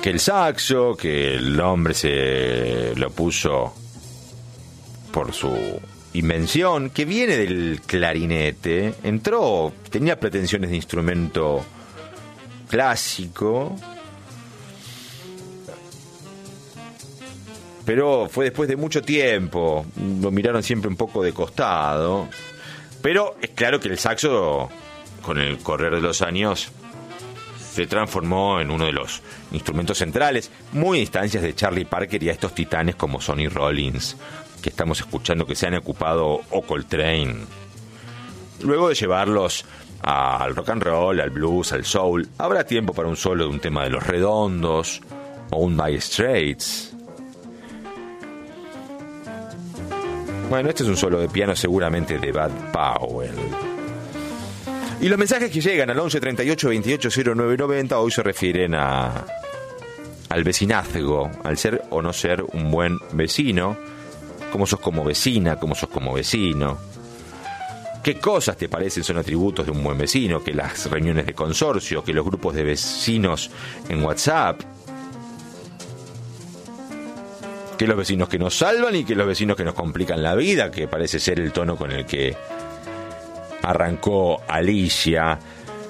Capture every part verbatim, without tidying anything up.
que el saxo, que el hombre se lo puso por su invención, que viene del clarinete, entró, tenía pretensiones de instrumento clásico, pero fue después de mucho tiempo, lo miraron siempre un poco de costado, pero es claro que el saxo, con el correr de los años, se transformó en uno de los instrumentos centrales, muy a instancias de Charlie Parker y a estos titanes como Sonny Rollins, que estamos escuchando, que se han ocupado, o Coltrane. Luego de llevarlos al rock and roll, al blues, al soul, habrá tiempo para un solo de un tema de Los Redondos o un Dire Straits. Bueno, este es un solo de piano seguramente de Bud Powell. Y los mensajes que llegan al once treinta y ocho veintiocho cero nueve noventa hoy se refieren a al vecinazgo, al ser o no ser un buen vecino, cómo sos como vecina, cómo sos como vecino, qué cosas te parecen son atributos de un buen vecino, que las reuniones de consorcio, que los grupos de vecinos en WhatsApp, que los vecinos que nos salvan y que los vecinos que nos complican la vida, que parece ser el tono con el que arrancó Alicia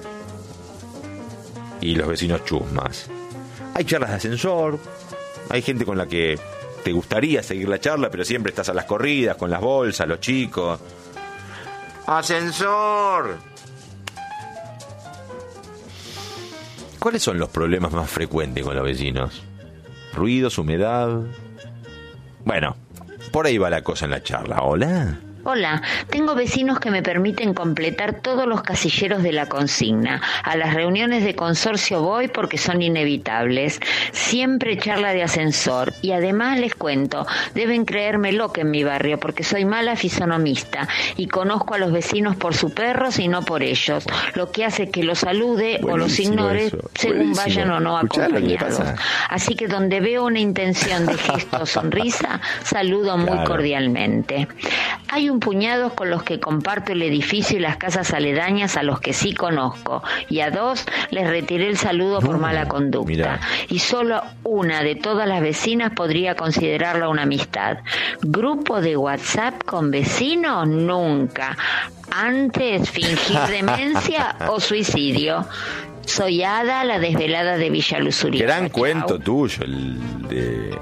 y los vecinos chusmas. Hay charlas de ascensor, hay gente con la que te gustaría seguir la charla, pero siempre estás a las corridas, con las bolsas, los chicos. ¡Ascensor! ¿Cuáles son los problemas más frecuentes con los vecinos? ¿Ruidos, humedad? Bueno, por ahí va la cosa en la charla. ¿Hola? Hola, tengo vecinos que me permiten completar todos los casilleros de la consigna. A las reuniones de consorcio voy porque son inevitables. Siempre charla de ascensor. Y además les cuento, deben creérmelo que en mi barrio, porque soy mala fisonomista y conozco a los vecinos por sus perros y no por ellos, lo que hace que los salude Buenísimo o los ignore eso. según Buenísimo. vayan o no acompañados. Así que donde veo una intención de gesto o sonrisa, saludo muy claro. cordialmente. Hay un puñado con los que comparto el edificio y las casas aledañas a los que sí conozco, y a dos les retiré el saludo por mala conducta. Mirá. Y solo una de todas las vecinas podría considerarla una amistad. ¿Grupo de WhatsApp con vecinos? Nunca. Antes fingir demencia o suicidio. Soy Ada, la desvelada de Villa Luzuria. Gran Chau. Cuento tuyo, el de...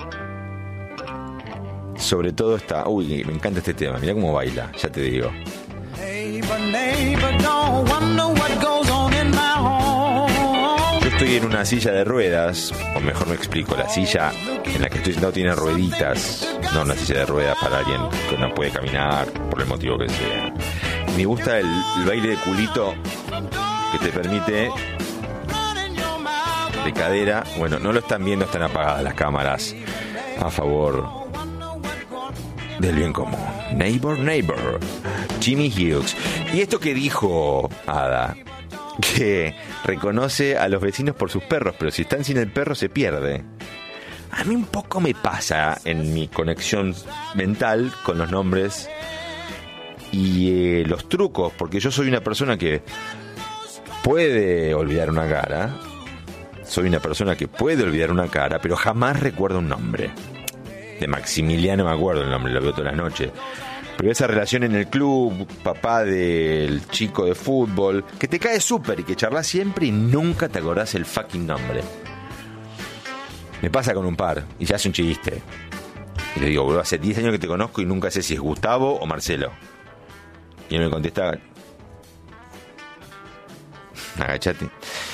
Sobre todo esta... Uy, me encanta este tema. Mirá cómo baila, ya te digo. Yo estoy en una silla de ruedas, o mejor me explico, la silla en la que estoy sentado tiene rueditas, no una silla de ruedas para alguien que no puede caminar, por el motivo que sea. Me gusta el, el baile de culito que te permite de cadera. Bueno, no lo están viendo, están apagadas las cámaras a favor del bien común. Neighbor, neighbor, Jimmy Hughes. Y esto que dijo Ada, que reconoce a los vecinos por sus perros, pero si están sin el perro se pierde. A mí un poco me pasa en mi conexión mental con los nombres y eh, los trucos, porque yo soy una persona que puede olvidar una cara, soy una persona que puede olvidar una cara, pero jamás recuerdo un nombre. De Maximiliano me acuerdo el nombre, lo veo todas las noches. Pero esa relación en el club, papá del chico de fútbol, que te cae súper y que charlas siempre y nunca te acordás el fucking nombre. Me pasa con un par y ya hace un chiste. Y le digo, bro, hace diez años que te conozco y nunca sé si es Gustavo o Marcelo. Y él me contesta, agachate.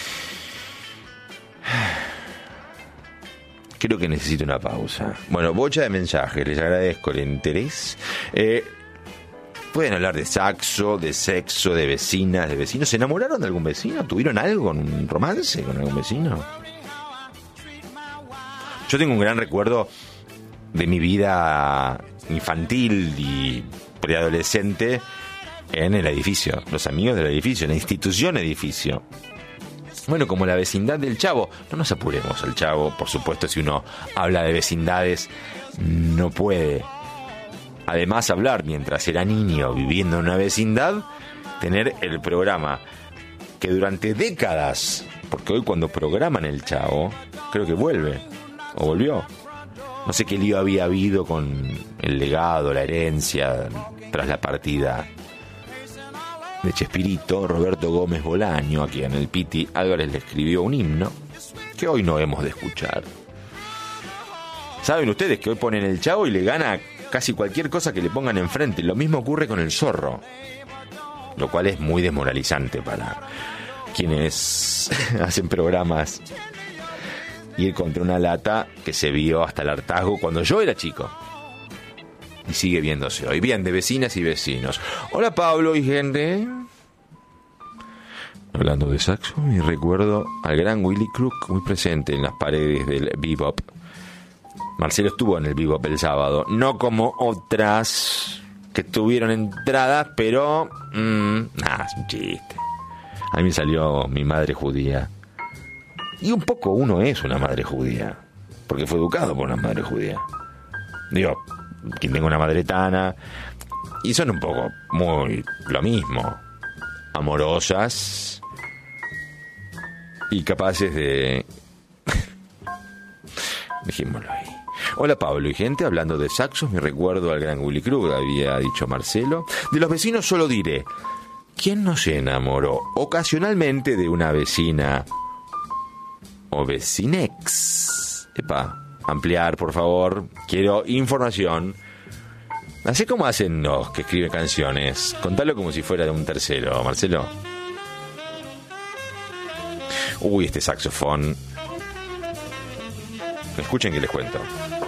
Creo que necesito una pausa. Bueno, bocha de mensajes, les agradezco el interés. Eh, pueden hablar de saxo, de sexo, de vecinas, de vecinos. ¿Se enamoraron de algún vecino? ¿Tuvieron algo, un romance con algún vecino? Yo tengo un gran recuerdo de mi vida infantil y preadolescente en el edificio. Los amigos del edificio, en la institución edificio. Bueno, como la vecindad del Chavo. No nos apuremos al Chavo. Por supuesto, si uno habla de vecindades, no puede, además, hablar mientras era niño viviendo en una vecindad, tener el programa que durante décadas, porque hoy cuando programan el Chavo, creo que vuelve, o volvió. No sé qué lío había habido con el legado, la herencia, tras la partida de Chespirito. Roberto Gómez Bolaño, a quien el Piti Álvarez le escribió un himno, que hoy no hemos de escuchar. Saben ustedes que hoy ponen el Chavo y le gana casi cualquier cosa que le pongan enfrente. Lo mismo ocurre con el Zorro, lo cual es muy desmoralizante para quienes hacen programas. Ir contra una lata que se vio hasta el hartazgo cuando yo era chico y sigue viéndose hoy. Bien, de vecinas y vecinos. Hola Pablo y gente. Hablando de saxo, y recuerdo al gran Willy Crook muy presente en las paredes del bebop. Marcelo estuvo en el bebop el sábado, no como otras que tuvieron entradas, pero mmm, nah, es un chiste. A mí me salió Mi Madre Judía. Y un poco uno es una madre judía, porque fue educado por una madre judía. Digo, quien tenga una madre tana, y son un poco muy lo mismo, amorosas y capaces de... Dejémoslo ahí. Hola Pablo y gente, hablando de saxos, me recuerdo al gran Willy Crook, había dicho Marcelo. De los vecinos solo diré, ¿quién no se enamoró ocasionalmente de una vecina o vecinex? Epa, ampliar por favor, quiero información. Así como hacen los que escriben canciones, contalo como si fuera de un tercero, Marcelo. Uy, este saxofón. Escuchen que les cuento.